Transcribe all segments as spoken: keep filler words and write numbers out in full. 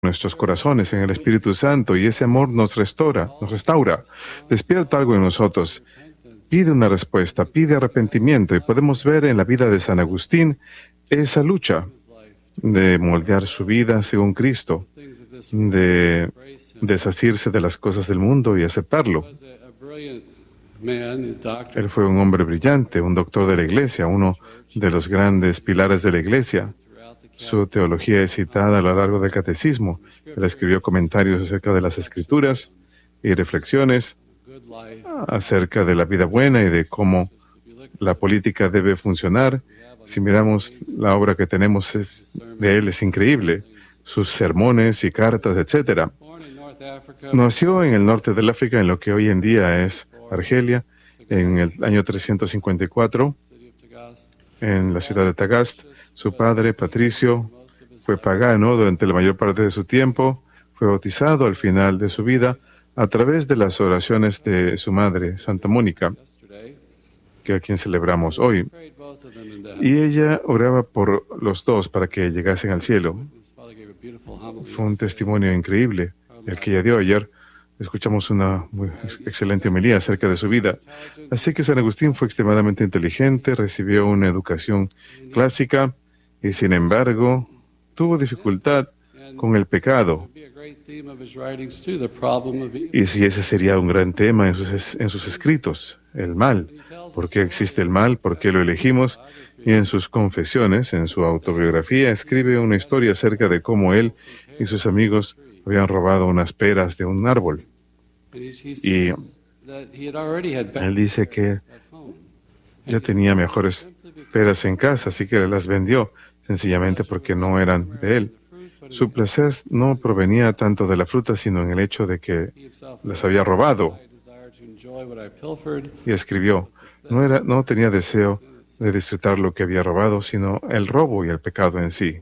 nuestros corazones en el Espíritu Santo y ese amor nos restaura, nos restaura. Despierta algo en nosotros. Pide una respuesta, pide arrepentimiento y podemos ver en la vida de San Agustín esa lucha de moldear su vida según Cristo, de desasirse de las cosas del mundo y aceptarlo. Él fue un hombre brillante, un doctor de la Iglesia, uno de los grandes pilares de la Iglesia. Su teología es citada a lo largo del Catecismo. Él escribió comentarios acerca de las Escrituras y reflexiones acerca de la vida buena y de cómo la política debe funcionar. Si miramos la obra que tenemos es, de él, es increíble. Sus sermones y cartas, etcétera. Nació en el norte del África, en lo que hoy en día es Argelia, en el año trescientos cincuenta y cuatro, en la ciudad de Tagast. Su padre, Patricio, fue pagano durante la mayor parte de su tiempo. Fue bautizado al final de su vida a través de las oraciones de su madre, Santa Mónica, que a quien celebramos hoy. Y ella oraba por los dos para que llegasen al cielo. Fue un testimonio increíble el que ella dio ayer. Escuchamos una muy excelente homilía acerca de su vida. Así que San Agustín fue extremadamente inteligente, recibió una educación clásica y, sin embargo, tuvo dificultad con el pecado. Y si ese sería un gran tema en sus, en sus escritos, el mal. ¿Por qué existe el mal? ¿Por qué lo elegimos? Y en sus confesiones, en su autobiografía, escribe una historia acerca de cómo él y sus amigos habían robado unas peras de un árbol. Y él dice que ya tenía mejores peras en casa, así que las vendió, sencillamente porque no eran de él. Su placer no provenía tanto de la fruta, sino en el hecho de que las había robado. Y escribió, no, era, no tenía deseo de disfrutar lo que había robado, sino el robo y el pecado en sí.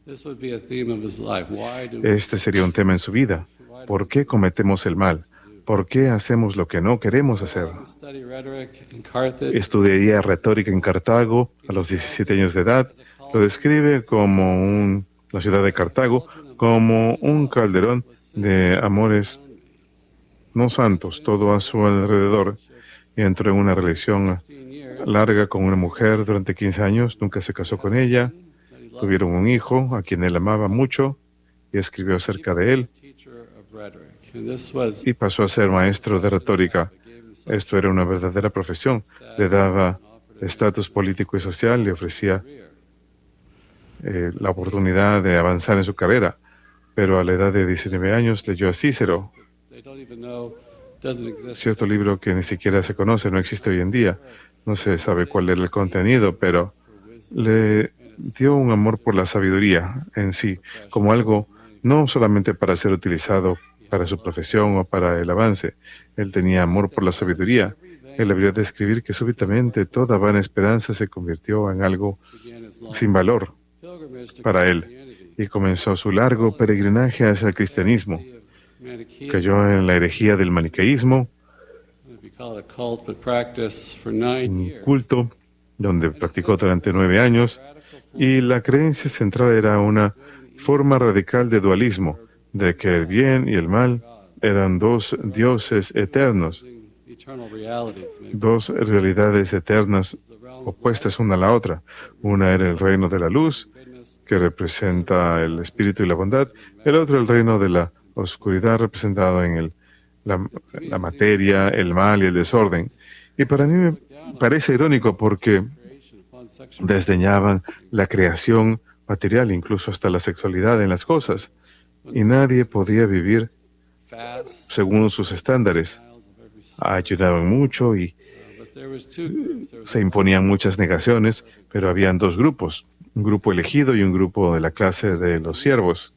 Este sería un tema en su vida. ¿Por qué cometemos el mal? ¿Por qué hacemos lo que no queremos hacer? Estudiaría retórica en Cartago a los diecisiete años de edad. Lo describe como un, la ciudad de Cartago como un calderón de amores no santos, todo a su alrededor. Y entró en una relación larga con una mujer durante quince años, nunca se casó con ella. Tuvieron un hijo a quien él amaba mucho y escribió acerca de él. Y pasó a ser maestro de retórica. Esto era una verdadera profesión. Le daba estatus político y social, le ofrecía eh, la oportunidad de avanzar en su carrera. Pero a la edad de diecinueve años leyó a Cícero, cierto libro que ni siquiera se conoce, no existe hoy en día. No se sabe cuál era el contenido, pero le dio un amor por la sabiduría en sí, como algo no solamente para ser utilizado para su profesión o para el avance. Él tenía amor por la sabiduría. Él debería describir que súbitamente toda vana esperanza se convirtió en algo sin valor para él y comenzó su largo peregrinaje hacia el cristianismo. Cayó en la herejía del maniqueísmo, un culto donde practicó durante nueve años, y la creencia central era una forma radical de dualismo, de que el bien y el mal eran dos dioses eternos, dos realidades eternas opuestas una a la otra. Una era el reino de la luz, que representa el espíritu y la bondad, el otro el reino de la oscuridad, representado en el, la, la materia, el mal y el desorden. Y para mí me parece irónico porque desdeñaban la creación material, incluso hasta la sexualidad en las cosas. Y nadie podía vivir según sus estándares. Ayudaban mucho y se imponían muchas negaciones, pero habían dos grupos, un grupo elegido y un grupo de la clase de los siervos.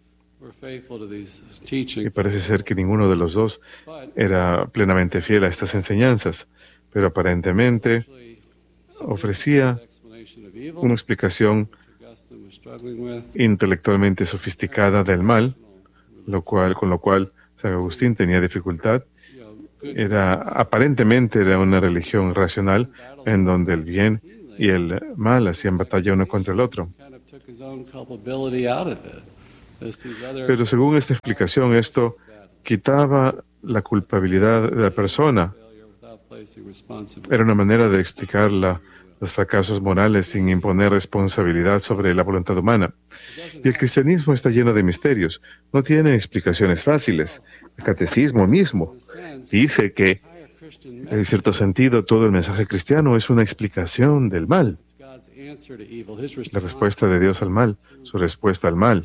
Y parece ser que ninguno de los dos era plenamente fiel a estas enseñanzas, pero aparentemente ofrecía una explicación intelectualmente sofisticada del mal, lo cual, con lo cual San Agustín tenía dificultad. Era, aparentemente era una religión racional en donde el bien y el mal hacían batalla uno contra el otro. Pero según esta explicación, esto quitaba la culpabilidad de la persona. Era una manera de explicar la, los fracasos morales sin imponer responsabilidad sobre la voluntad humana. Y el cristianismo está lleno de misterios. No tiene explicaciones fáciles. El catecismo mismo dice que, en cierto sentido, todo el mensaje cristiano es una explicación del mal. La respuesta de Dios al mal, su respuesta al mal.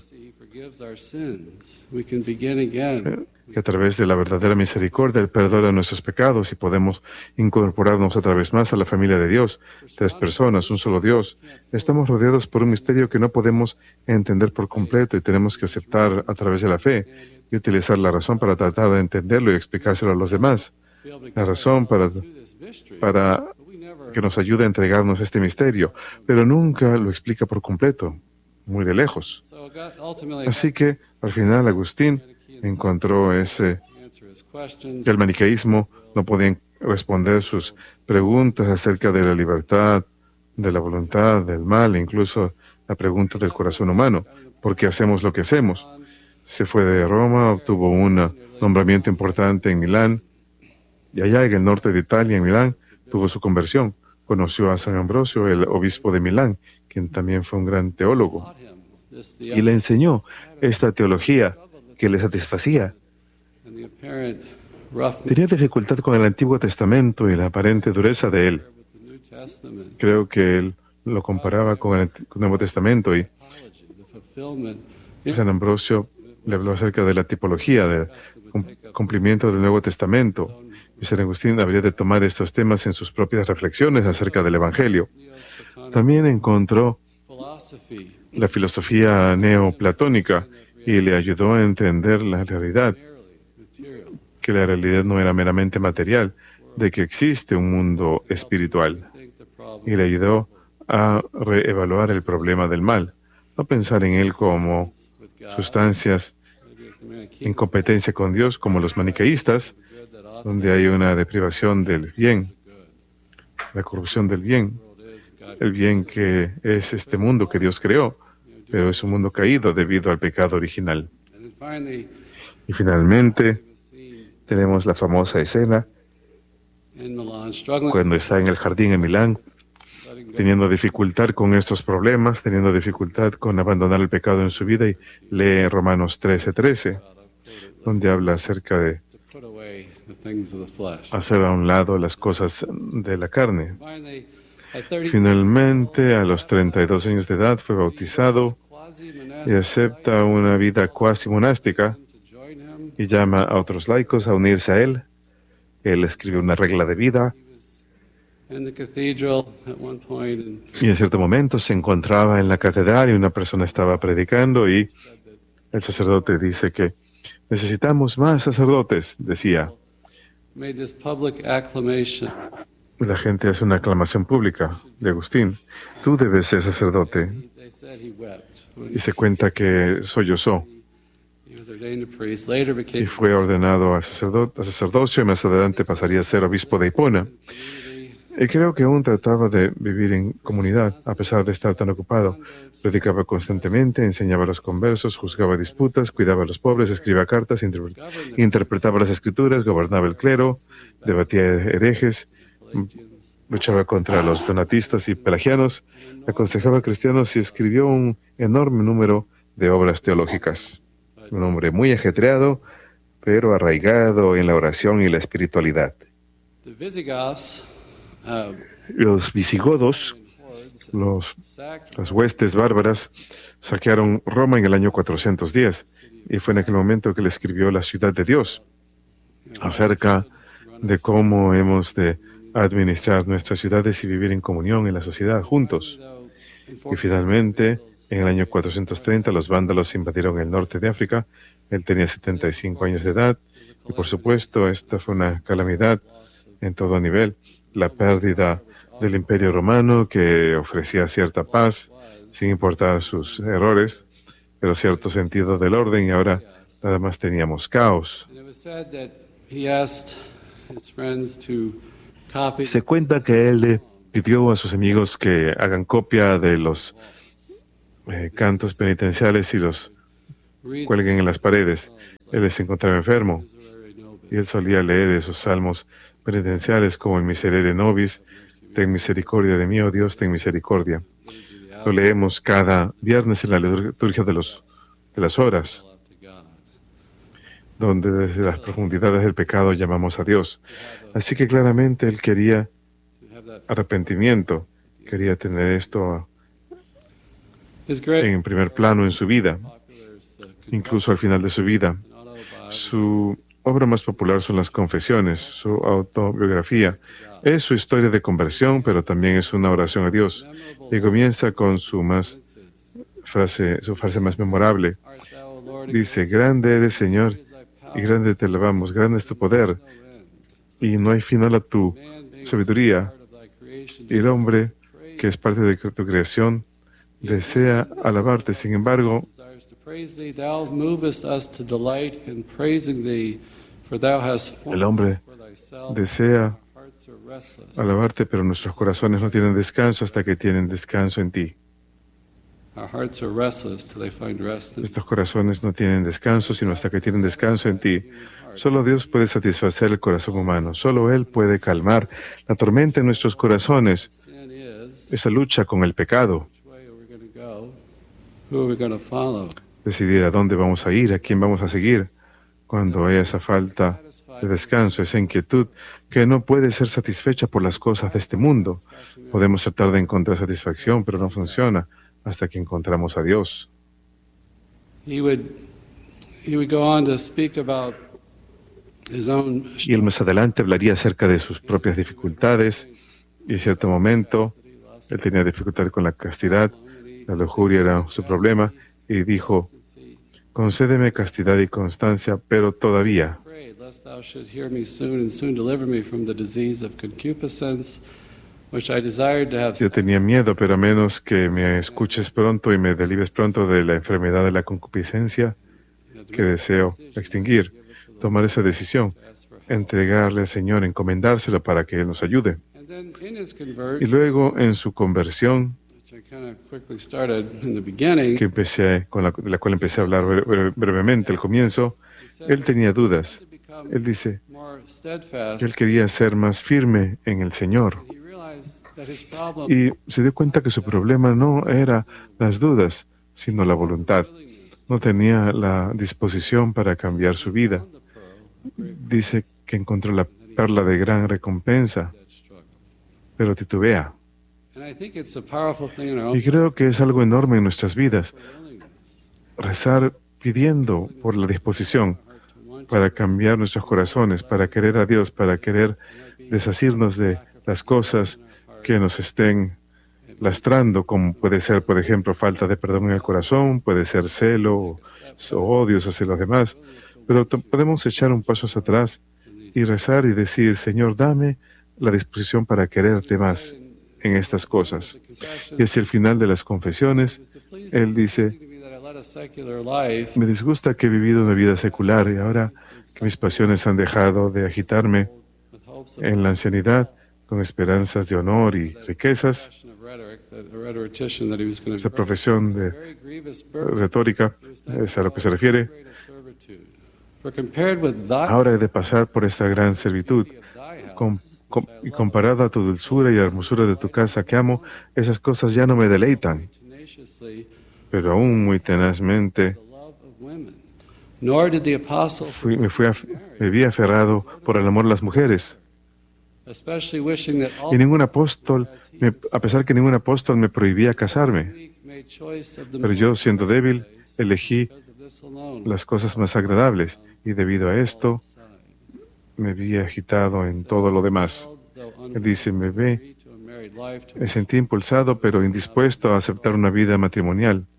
Que a través de la verdadera misericordia Él perdona nuestros pecados y podemos incorporarnos otra vez más a la familia de Dios. Tres personas, un solo Dios. Estamos rodeados por un misterio que no podemos entender por completo y tenemos que aceptar a través de la fe y utilizar la razón para tratar de entenderlo y explicárselo a los demás. La razón para, para que nos ayude a entregarnos este misterio, pero nunca lo explica por completo, muy de lejos. Así que, al final, Agustín encontró ese que el maniqueísmo no podía responder sus preguntas acerca de la libertad, de la voluntad, del mal, e incluso la pregunta del corazón humano. ¿Por qué hacemos lo que hacemos? Se fue de Roma, obtuvo un nombramiento importante en Milán, y allá en el norte de Italia, en Milán, tuvo su conversión. Conoció a San Ambrosio, el obispo de Milán, quien también fue un gran teólogo, y le enseñó esta teología que le satisfacía. Tenía dificultad con el Antiguo Testamento y la aparente dureza de él. Creo que él lo comparaba con el Nuevo Testamento y San Ambrosio le habló acerca de la tipología, del cumplimiento del Nuevo Testamento. Y San Agustín habría de tomar estos temas en sus propias reflexiones acerca del Evangelio. También encontró la filosofía neoplatónica y le ayudó a entender la realidad, que la realidad no era meramente material, de que existe un mundo espiritual. Y le ayudó a reevaluar el problema del mal, no pensar en él como sustancias en competencia con Dios, como los maniqueístas, donde hay una deprivación del bien, la corrupción del bien, el bien que es este mundo que Dios creó, pero es un mundo caído debido al pecado original. Y finalmente, tenemos la famosa escena cuando está en el jardín en Milán, teniendo dificultad con estos problemas, teniendo dificultad con abandonar el pecado en su vida, y lee Romanos trece, trece, donde habla acerca de hacer a un lado las cosas de la carne. Finalmente, a los treinta y dos años de edad, fue bautizado y acepta una vida cuasi monástica y llama a otros laicos a unirse a él. Él escribe una regla de vida y en cierto momento se encontraba en la catedral y una persona estaba predicando y el sacerdote dice que necesitamos más sacerdotes, decía. La gente hace una aclamación pública de Agustín. Tú debes ser sacerdote. Y se cuenta que sollozó. Y fue ordenado a, sacerdot a sacerdocio y más adelante pasaría a ser obispo de Hipona. Y creo que aún trataba de vivir en comunidad, a pesar de estar tan ocupado. Predicaba constantemente, enseñaba a los conversos, juzgaba disputas, cuidaba a los pobres, escribía cartas, interpre interpretaba las escrituras, gobernaba el clero, debatía herejes, luchaba contra los donatistas y pelagianos, aconsejaba a cristianos y escribió un enorme número de obras teológicas. Un hombre muy ajetreado, pero arraigado en la oración y la espiritualidad. Los visigodos, los, las huestes bárbaras, saquearon Roma en el año cuatrocientos diez y fue en aquel momento que le escribió La ciudad de Dios, acerca de cómo hemos de administrar nuestras ciudades y vivir en comunión en la sociedad juntos. Y finalmente, en el año cuatrocientos treinta, los vándalos invadieron el norte de África. Él tenía setenta y cinco años de edad y, por supuesto, esta fue una calamidad en todo nivel. La pérdida del Imperio Romano, que ofrecía cierta paz, sin importar sus errores, pero cierto sentido del orden, y ahora nada más teníamos caos. Se cuenta que él le pidió a sus amigos que hagan copia de los eh, cantos penitenciales y los cuelguen en las paredes. Él se encontraba enfermo y él solía leer esos salmos penitenciales como el Miserere Nobis, ten misericordia de mí, oh Dios, ten misericordia. Lo leemos cada viernes en la liturgia de, los, de las horas, donde desde las profundidades del pecado llamamos a Dios. Así que claramente él quería arrepentimiento, quería tener esto en primer plano en su vida, incluso al final de su vida. Su obra más popular son las Confesiones, su autobiografía. Es su historia de conversión, pero también es una oración a Dios. Y comienza con su, más frase, su frase más memorable. Dice, grande eres, Señor, y grande te alabamos, grande es tu poder, y no hay final a tu sabiduría. Y el hombre, que es parte de tu creación, desea alabarte. Sin embargo, el hombre desea alabarte, pero nuestros corazones no tienen descanso hasta que tienen descanso en ti. Nuestros corazones no tienen descanso, sino hasta que tienen descanso en ti. Solo Dios puede satisfacer el corazón humano. Solo Él puede calmar la tormenta en nuestros corazones. Esa lucha con el pecado. Decidir a dónde vamos a ir, a quién vamos a seguir. Cuando hay esa falta de descanso, esa inquietud que no puede ser satisfecha por las cosas de este mundo. Podemos tratar de encontrar satisfacción, pero no funciona hasta que encontramos a Dios. Y él más adelante hablaría acerca de sus propias dificultades, y en cierto momento él tenía dificultad con la castidad, la lujuria era su problema, y dijo, concédeme castidad y constancia, pero todavía. Yo tenía miedo, pero a menos que me escuches pronto y me delibes pronto de la enfermedad de la concupiscencia que deseo extinguir, tomar esa decisión, entregarle al Señor, encomendárselo para que Él nos ayude. Y luego en su conversión, que empecé, con la, de la cual empecé a hablar bre brevemente al comienzo, él tenía dudas. Él dice que él quería ser más firme en el Señor. Y se dio cuenta que su problema no era las dudas, sino la voluntad. No tenía la disposición para cambiar su vida. Dice que encontró la perla de gran recompensa, pero titubea. Y creo que es algo enorme en nuestras vidas. Rezar pidiendo por la disposición para cambiar nuestros corazones, para querer a Dios, para querer deshacernos de las cosas que nos estén lastrando, como puede ser, por ejemplo, falta de perdón en el corazón, puede ser celo o, o odios hacia los demás. Pero podemos echar un paso hacia atrás y rezar y decir, Señor, dame la disposición para quererte más en estas cosas. Y hacia el final de las confesiones, él dice, me disgusta que he vivido una vida secular y ahora que mis pasiones han dejado de agitarme en la ancianidad con esperanzas de honor y riquezas. Esta profesión de retórica es a lo que se refiere. Ahora he de pasar por esta gran servitud. Con Com y comparado a tu dulzura y la hermosura de tu casa que amo, esas cosas ya no me deleitan. Pero aún muy tenazmente fui, me, fui a, me vi aferrado por el amor a las mujeres. Y ningún apóstol, me, a pesar que ningún apóstol me prohibía casarme, pero yo, siendo débil, elegí las cosas más agradables y debido a esto me vi agitado en todo lo demás. Él dice, me ve, me sentí impulsado, pero indispuesto a aceptar una vida matrimonial.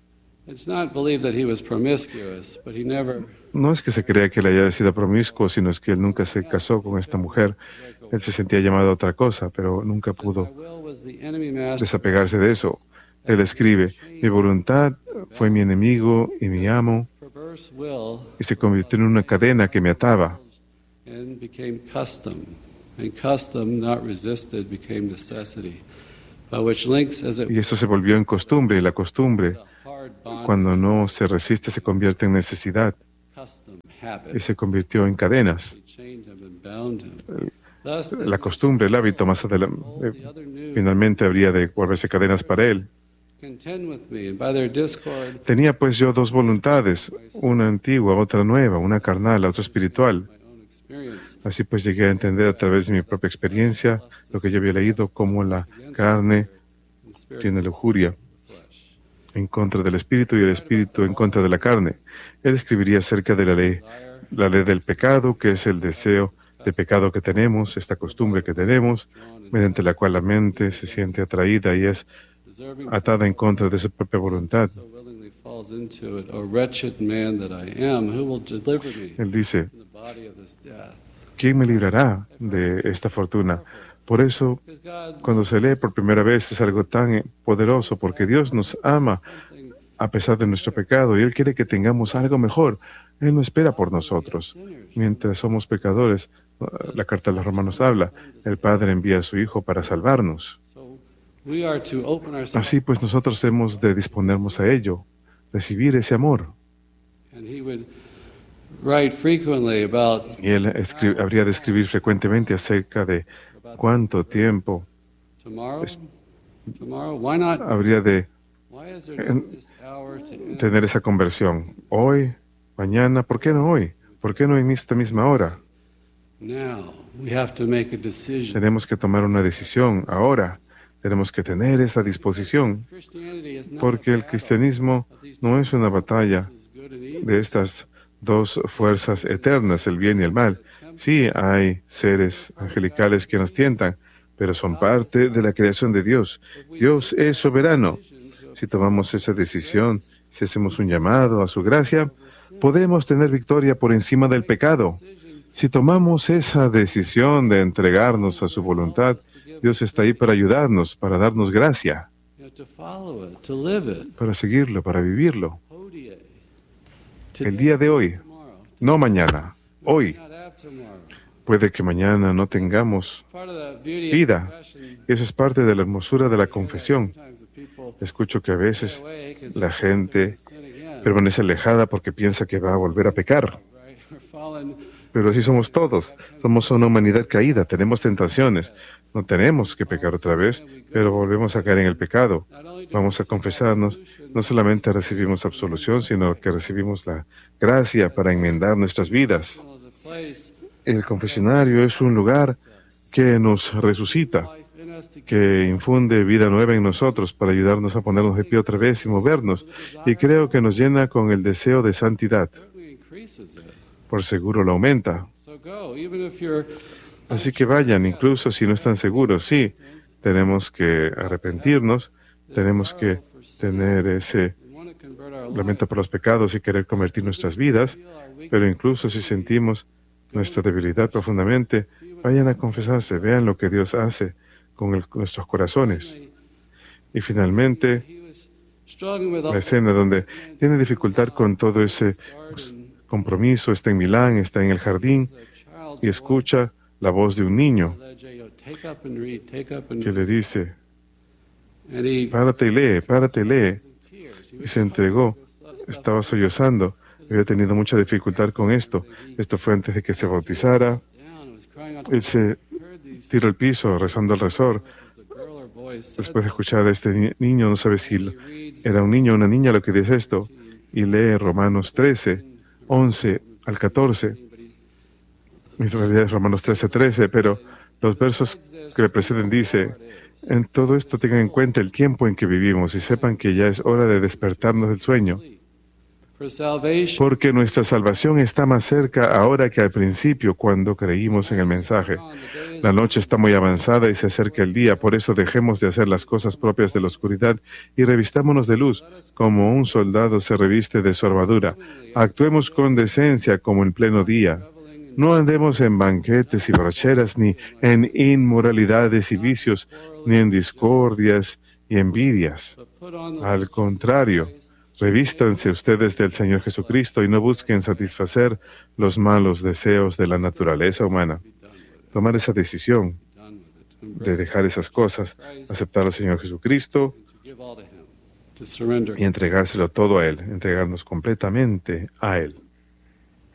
No es que se crea que él haya sido promiscuo, sino es que él nunca se casó con esta mujer. Él se sentía llamado a otra cosa, pero nunca pudo desapegarse de eso. Él escribe, mi voluntad fue mi enemigo y mi amo, y se convirtió en una cadena que me ataba. And became custom, and custom not resisted became necessity, by which links as it Y eso se volvió en costumbre, y la costumbre Cuando no se resiste, se convierte en necesidad y se convirtió en cadenas. La costumbre, el hábito, más adelante, eh, finalmente habría de volverse cadenas para él. Tenía pues yo dos voluntades, una antigua, otra nueva, una carnal, otra espiritual. Así pues llegué a entender a través de mi propia experiencia lo que yo había leído, como la carne tiene lujuria en contra del espíritu y el espíritu en contra de la carne. Él escribiría acerca de la ley, la ley del pecado, que es el deseo de pecado que tenemos, esta costumbre que tenemos, mediante la cual la mente se siente atraída y es atada en contra de su propia voluntad. Él dice, ¿quién me librará de esta fortuna? Por eso, cuando se lee por primera vez, es algo tan poderoso, porque Dios nos ama a pesar de nuestro pecado y Él quiere que tengamos algo mejor. Él no espera por nosotros. Mientras somos pecadores, la carta de los Romanos habla, el Padre envía a su Hijo para salvarnos. Así pues, nosotros hemos de disponernos a ello, recibir ese amor. Y él escri- habría de escribir frecuentemente acerca de cuánto tiempo es- habría de en- tener esa conversión. Hoy, mañana, ¿por qué no hoy? ¿Por qué no en esta misma hora? Tenemos que tomar una decisión ahora. Tenemos que tener esa disposición, porque el cristianismo no es una batalla de estas dos fuerzas eternas, el bien y el mal. Sí, hay seres angelicales que nos tientan, pero son parte de la creación de Dios. Dios es soberano. Si tomamos esa decisión, si hacemos un llamado a su gracia, podemos tener victoria por encima del pecado. Si tomamos esa decisión de entregarnos a su voluntad, Dios está ahí para ayudarnos, para darnos gracia, para seguirlo, para vivirlo. El día de hoy, no mañana, hoy. Puede que mañana no tengamos vida. Eso es parte de la hermosura de la confesión. Escucho que a veces la gente permanece alejada porque piensa que va a volver a pecar. Pero así somos todos. Somos una humanidad caída, tenemos tentaciones. No tenemos que pecar otra vez, pero volvemos a caer en el pecado. Vamos a confesarnos. No solamente recibimos absolución, sino que recibimos la gracia para enmendar nuestras vidas. El confesionario es un lugar que nos resucita, que infunde vida nueva en nosotros para ayudarnos a ponernos de pie otra vez y movernos. Y creo que nos llena con el deseo de santidad. Por seguro lo aumenta. Así que vayan, incluso si no están seguros. Sí, tenemos que arrepentirnos, tenemos que tener ese lamento por los pecados y querer convertir nuestras vidas, pero incluso si sentimos nuestra debilidad profundamente, vayan a confesarse, vean lo que Dios hace con el- nuestros corazones. Y finalmente, la escena donde tiene dificultad con todo ese pues, compromiso, está en Milán, está en el jardín y escucha la voz de un niño que le dice, párate y lee, párate y lee. Y se entregó, estaba sollozando, había tenido mucha dificultad con esto. Esto fue antes de que se bautizara. Él se tiró al piso rezando al rezor. Después de escuchar a este ni- niño, no sabe si era un niño o una niña lo que dice esto, y lee Romanos trece, once al catorce. En realidad es Romanos trece, trece, pero los versos que le preceden dice, en todo esto tengan en cuenta el tiempo en que vivimos y sepan que ya es hora de despertarnos del sueño, porque nuestra salvación está más cerca ahora que al principio cuando creímos en el mensaje. La noche está muy avanzada y se acerca el día, por eso dejemos de hacer las cosas propias de la oscuridad y revistámonos de luz, como un soldado se reviste de su armadura. Actuemos con decencia como en pleno día. No andemos en banquetes y borracheras, ni en inmoralidades y vicios, ni en discordias y envidias. Al contrario, revístanse ustedes del Señor Jesucristo y no busquen satisfacer los malos deseos de la naturaleza humana. Tomar esa decisión de dejar esas cosas, aceptar al Señor Jesucristo to surrender. y entregárselo todo a Él, entregarnos completamente a Él.